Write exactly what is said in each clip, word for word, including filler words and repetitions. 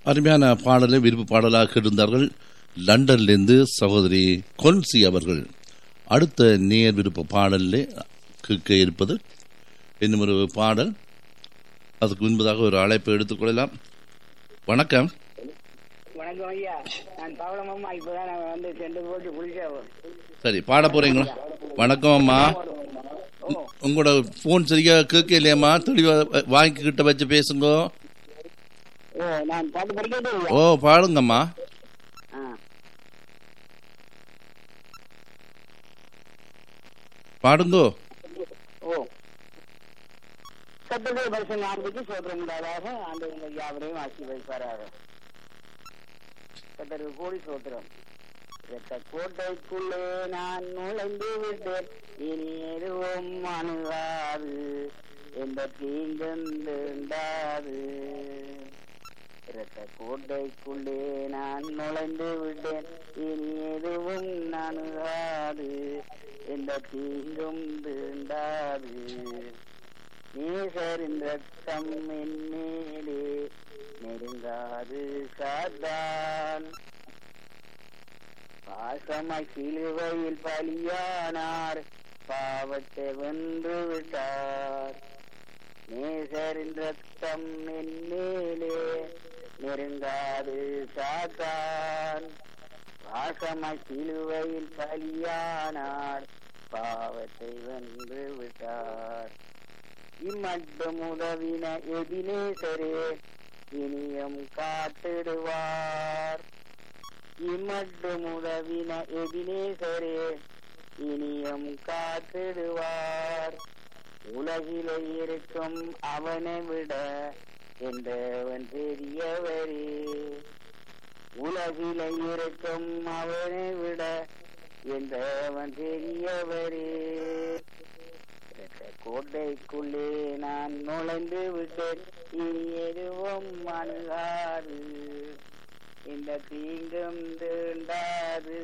அருமையான பாடலை விருப்பு பாடலாக இருந்தார்கள் லண்டன்லேருந்து சகோதரி கொன்சி அவர்கள். அடுத்த நேர் விருப்ப பாடலில் கேட்க இருப்பது இன்னும் ஒரு பாடல். அதுக்கு முன்பதாக ஒரு அழைப்பை எடுத்துக்கொள்ளலாம். வணக்கம். வணக்கம் ஐயா, நான் பவளமம்மா. இப்பதான் நான் வந்து சென்று போட்டு குளிச்சா. சரி, பாட போறீங்களா? வணக்கம் அம்மா. உங்களோட போன் சரியா கேட்க இல்லையம்மா, தெளிவா வாங்கிக்கிட்ட வச்சு பேசுங்க. நான் பாட்டு படிக்கட்டு. ஓ, பாடுங்கம்மா. பாடுங்கோ. ஓ, கத்தருடைய பரிசு நான்கு சோதரம் உண்டாதாக அந்த உங்கள் யாவரையும் ஆட்சி வைப்பாராக. கத்தருக்கு கோடி சோத்திரம். கோட்டைக்குள்ளே நான் நுழைந்து விட்டேன், இனி எதுவும் அணுகாது, எந்த தீங்குண்டாது. கோட்டைக்குள்ளே நான் நுழைந்து விட்டேன், இனி எதுவும் அணுகாது, எந்த தீங்கும் தீண்டாது. நேசரின் ரத்தம் என் மேலே நெருங்காது சாத்தான், பாசமாய் சிலுவையில் பலியானார், பாவத்தை வென்று விட்டார். நேசரின் ரத்தம் என் மேலே நெருங்காது சாத்தான், பாசமாய் சிலுவையில் பலியானார், பாவத்தை வென்று விட்டார். இம்மட்டும் உதவின எபினேசரே இனியும் காத்திடுவார். இம்மட்டும் உதவின எபினேசரே இனியும் காத்திடுவார். உலகிலே இருக்கும் அவனை விட என்றவன் பெரியவரே, உலகிலே இருக்கும் அவனை விட என்றவன் பெரியவரே. கோட்டைக்குள்ளே நான் நுழைந்து விட்டேன், இனி எதுவும் அணுகாது, இந்த தீங்கும் தீண்டாது.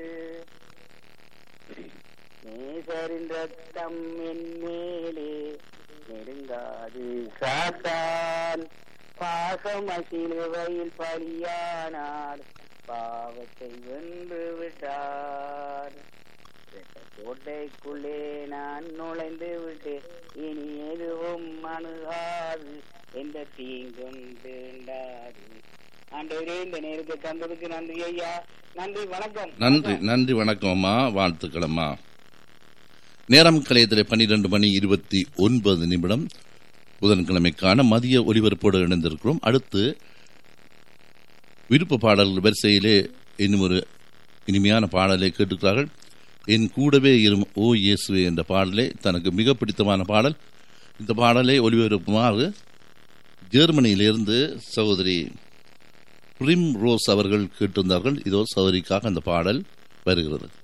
நேசரின் ரத்தம் என் மேலே நெருங்காது சாத்தான், பாசம் சிலுவையில் பலியானார், பாவத்தை வென்று விட்டார். கோட்டைக்குள்ளே நான் நுழைந்து விட்டேன், இனி எதுவும் அணுகாது, எந்த தீங்கும் தீண்டாது. ஆண்டவரே, இந்த நேரத்தை தந்ததுக்கு நன்றி ஐயா. நன்றி, வணக்கம். நன்றி நன்றி வணக்கம் அம்மா, வாழ்த்துக்கள் அம்மா. நேரம் கலையத்தில் பன்னிரண்டு மணி இருபத்தி ஒன்பது நிமிடம் புதன்கிழமைக்கான மதிய ஒலிபரப்போடு இணைந்திருக்கிறோம். அடுத்து விருப்ப பாடல்கள் வரிசையிலே இன்னும் ஒரு இனிமையான பாடலை கேட்டுக்கிறார்கள். என் கூடவே இரும் ஓ இயேசுவே என்ற பாடலே தனக்கு மிக பிடித்தமான பாடல். இந்த பாடலை ஒலிபரப்புமாறு ஜெர்மனியிலிருந்து சகோதரி பிரிம் ரோஸ் அவர்கள் கேட்டிருந்தார்கள். இதோ சகோதரிக்காக அந்த பாடல் வருகிறது.